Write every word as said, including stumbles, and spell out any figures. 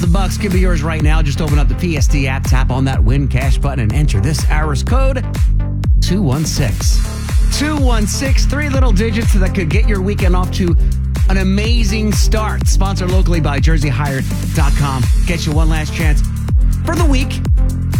The bucks could be yours right now. Just open up the P S D app, tap on that Win Cash button, and enter this hour's code two one six. two one six, three little digits that could get your weekend off to an amazing start. Sponsored locally by Jersey Hire dot com. Get you one last chance for the week